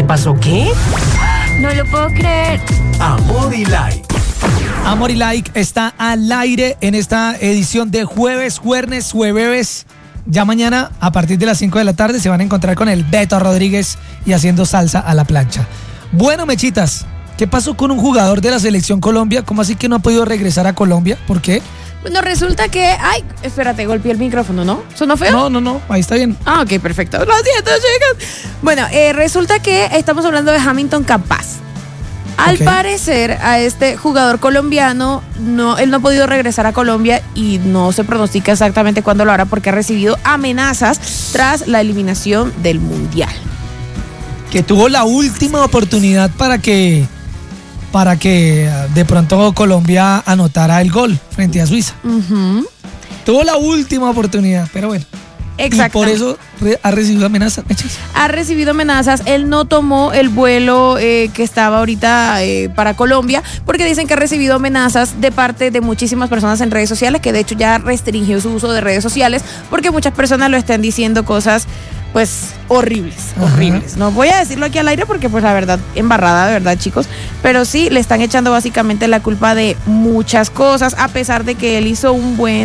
pasó qué? No lo puedo creer. Amor y Like. Amor y Like está al aire en esta edición de jueves. Ya mañana, a partir de las 5 de la tarde, se van a encontrar con el Beto Rodríguez y haciendo salsa a la plancha. Bueno, mechitas, ¿qué pasó con un jugador de la Selección Colombia? ¿Cómo así que no ha podido regresar a Colombia? ¿Por qué? Bueno, resulta que... Ay, espérate, golpeé el micrófono, ¿no? ¿Sonó feo? No, ahí está bien. Ah, ok, perfecto. Lo siento, chicas. Bueno, resulta que estamos hablando de Hamilton Campas. Al parecer, a este jugador colombiano, él no ha podido regresar a Colombia y no se pronostica exactamente cuándo lo hará porque ha recibido amenazas tras la eliminación del Mundial. Que tuvo la última oportunidad para que de pronto Colombia anotara el gol frente a Suiza. Uh-huh. Tuvo la última oportunidad, pero bueno. Exacto. Y por eso ha recibido amenazas. Ha recibido amenazas. Él no tomó el vuelo que estaba ahorita para Colombia porque dicen que ha recibido amenazas de parte de muchísimas personas en redes sociales, que de hecho ya restringió su uso de redes sociales porque muchas personas lo están diciendo cosas pues horribles. No voy a decirlo aquí al aire porque pues la verdad, embarrada de verdad, chicos, pero sí le están echando básicamente la culpa de muchas cosas, a pesar de que él hizo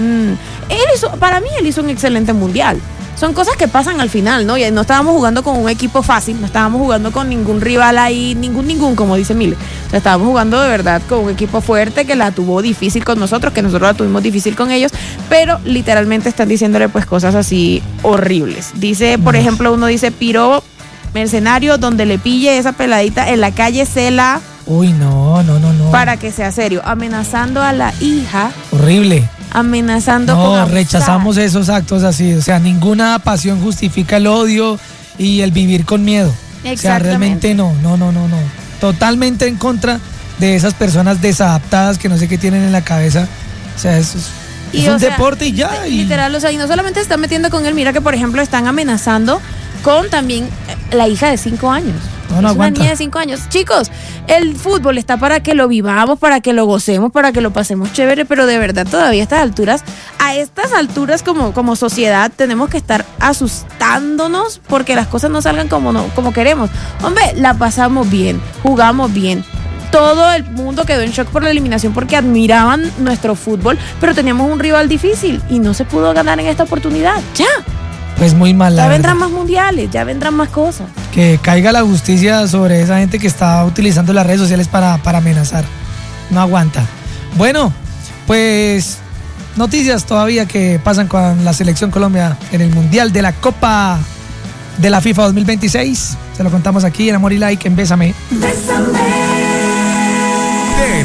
para mí él hizo un excelente mundial. Son cosas que pasan al final, ¿no? Y no estábamos jugando con un equipo fácil, no estábamos jugando con ningún rival ahí, ningún, como dice Mile. O sea, estábamos jugando de verdad con un equipo fuerte que la tuvo difícil con nosotros, que nosotros la tuvimos difícil con ellos, pero literalmente están diciéndole pues cosas así horribles. Dice, por ejemplo, uno dice, piro mercenario, donde le pille esa peladita en la calle Cela. Uy, no. Para que sea serio, amenazando a la hija. Horrible. Amenazando con abusar. Rechazamos esos actos así, o sea, ninguna pasión justifica el odio y el vivir con miedo. O sea, realmente no. Totalmente en contra de esas personas desadaptadas que no sé qué tienen en la cabeza. O sea, es un deporte y ya. Literal, o sea, y no solamente se están metiendo con él, mira que por ejemplo están amenazando con también la hija de 5 años. No aguanta. Una niña de 5 años. Chicos, el fútbol está para que lo vivamos, para que lo gocemos, para que lo pasemos chévere, pero de verdad todavía a estas alturas como sociedad tenemos que estar asustándonos porque las cosas no salgan como queremos. Hombre, la pasamos bien, jugamos bien. Todo el mundo quedó en shock por la eliminación porque admiraban nuestro fútbol, pero teníamos un rival difícil y no se pudo ganar en esta oportunidad. ¡Ya! Pues muy mal. Ya vendrán más mundiales, ya vendrán más cosas. Que caiga la justicia sobre esa gente que está utilizando las redes sociales para amenazar. No aguanta. Bueno, pues noticias todavía que pasan con la Selección Colombia en el Mundial de la Copa de la FIFA 2026. Se lo contamos aquí en Amor y Like en Bésame. Bésame.